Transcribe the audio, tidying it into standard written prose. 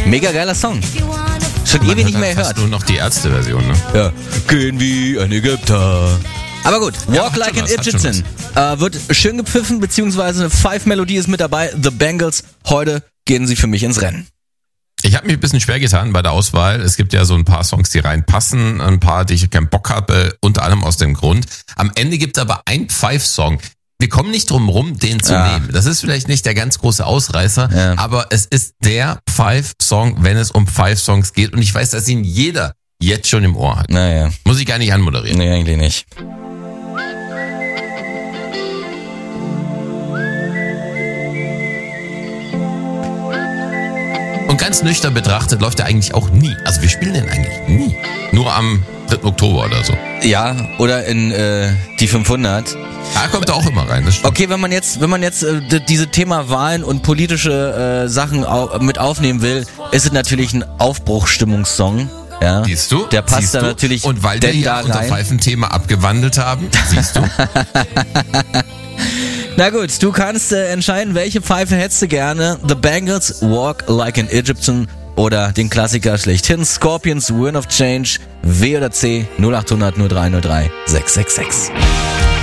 Mega geiler Song. Schon ewig nicht mehr gehört. Nur noch die Ärzte-Version, ne? Ja. Gehen wie ein Ägypter. Aber gut, Walk Like an Egyptian wird schön gepfiffen, beziehungsweise eine Five-Melodie ist mit dabei. The Bangles, heute gehen sie für mich ins Rennen. Ich habe mich ein bisschen schwer getan bei der Auswahl. Es gibt ja so ein paar Songs, die reinpassen, ein paar, die ich keinen Bock habe, unter anderem aus dem Grund. Am Ende gibt es aber einen Five-Song. Wir kommen nicht drum rum, den zu nehmen. Das ist vielleicht nicht der ganz große Ausreißer, aber es ist der Five-Song, wenn es um Five-Songs geht. Und ich weiß, dass ihn jeder jetzt schon im Ohr hat. Naja. Muss ich gar nicht anmoderieren. Nee, eigentlich nicht. Und ganz nüchtern betrachtet läuft er eigentlich auch nie. Also wir spielen den eigentlich nie. Nur am 3. Oktober oder so. Ja, oder in die 500. Da kommt er auch immer rein, das stimmt. Okay, wenn man jetzt diese Thema Wahlen und politische Sachen mit aufnehmen will, ist es natürlich ein Aufbruchsstimmungssong. Ja. Siehst du? Der passt da natürlich. Und weil wir ja unser Pfeifenthema abgewandelt haben, siehst du? Na gut, du kannst entscheiden, welche Pfeife hättest du gerne. The Bangles, Walk Like an Egyptian oder den Klassiker schlechthin, Scorpions, Wind of Change, W oder C, 0800 0303 666.